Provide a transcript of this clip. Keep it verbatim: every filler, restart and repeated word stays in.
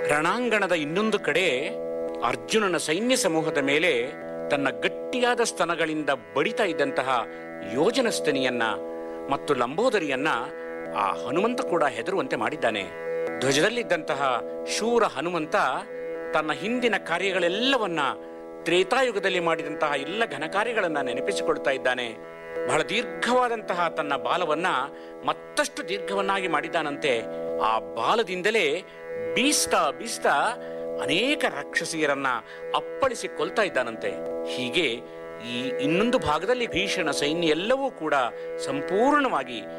ರಣಾಂಗಣದ ಇನ್ನೊಂದು ಕಡೆ ಅರ್ಜುನನ ಸೈನ್ಯ ಸಮೂಹದ ಮೇಲೆ ತನ್ನ ಗಟ್ಟಿಯಾದ ಸ್ತನಗಳಿಂದ ಬಡಿತಾ ಇದ್ದಂತಹ ಯೋಜನಸ್ತನಿಯನ್ನ ಮತ್ತು ಲಂಬೋದರಿಯನ್ನ ಆ ಹನುಮಂತ ಕೂಡ ಹೆದರುವಂತೆ ಮಾಡಿದ್ದಾನೆ. ಧ್ವಜದಲ್ಲಿದ್ದಂತಹ ಶೂರ ಹನುಮಂತ ತನ್ನ ಹಿಂದಿನ ಕಾರ್ಯಗಳೆಲ್ಲವನ್ನ, ತ್ರೇತಾಯುಗದಲ್ಲಿ ಮಾಡಿದಂತಹ ಎಲ್ಲ ಘನಕಾರ್ಯಗಳನ್ನ ನೆನಪಿಸಿಕೊಳ್ತಾ ಇದ್ದಾನೆ. ಬಹಳ ದೀರ್ಘವಾದಂತಹ ತನ್ನ ಬಾಲವನ್ನ ಮತ್ತಷ್ಟು ದೀರ್ಘವನ್ನಾಗಿ ಮಾಡಿದ್ದಾನಂತೆ. ಆ ಬಾಲದಿಂದಲೇ ಬೀಸ್ತಾ ಬೀಸ್ತಾ ಅನೇಕ ರಾಕ್ಷಸಿಯರನ್ನ ಅಪ್ಪಳಿಸಿ ಕೊಲ್ತಾ ಇದ್ದಾನಂತೆ. ಹೀಗೆ ಈ ಇನ್ನೊಂದು ಭಾಗದಲ್ಲಿ ಭೀಷಣ ಸೈನ್ಯ ಎಲ್ಲವೂ ಕೂಡ ಸಂಪೂರ್ಣವಾಗಿ